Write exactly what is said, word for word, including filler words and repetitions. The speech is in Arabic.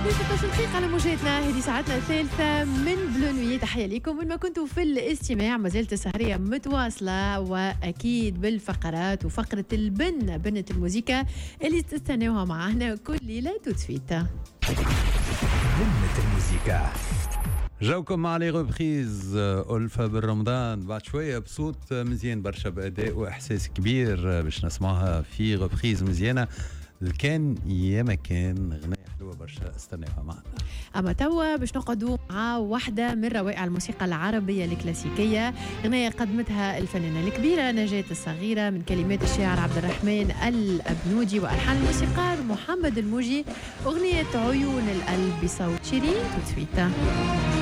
ستة عشر دقيقة على موجاتنا، هذه ساعتنا الثالثة من بلو نوي. تحية لكم وين ما كنتوا في الاستماع. ما زالت السهرية متواصلة وأكيد بالفقرات وفقرة البن بنة الموسيقى اللي تستناوها معنا كل ليلة توتسويت. بنة الموسيقى جاوكم مع لي ريبريز ألفة بالرمضان بعد شوية بصوت مزيان برشا بأداء وإحساس كبير باش نسمعها في ريبريز مزيانة. كان يا مكان غناية حلوة برشا استناوها معنا. أما توا باش نقعدوا مع واحدة من روائع الموسيقى العربية الكلاسيكية، غناية قدمتها الفنانة الكبيرة نجاة الصغيرة من كلمات الشاعر عبد الرحمن الأبنودي وألحان الموسيقار محمد الموجي، أغنية عيون القلب بصوت شيرين توتسويت.